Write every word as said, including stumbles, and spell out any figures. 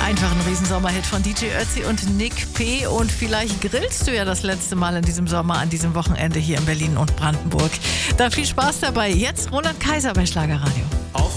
Einfach ein Riesensommerhit von D J Ötzi und Nick P. Und vielleicht grillst du ja das letzte Mal in diesem Sommer an diesem Wochenende hier in Berlin und Brandenburg. Da viel Spaß dabei. Jetzt Roland Kaiser bei Schlagerradio. Auf